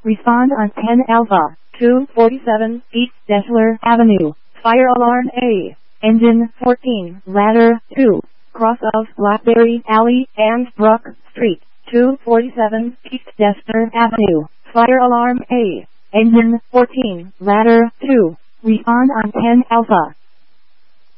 Respond on 10 Alpha, 247 East Deshler Avenue. Fire alarm A. Engine 14, ladder 2. Cross of Blackberry Alley and Brook Street, 247 East Deshler Avenue. Fire alarm A. Engine 14, ladder 2. Respond on 10 Alpha.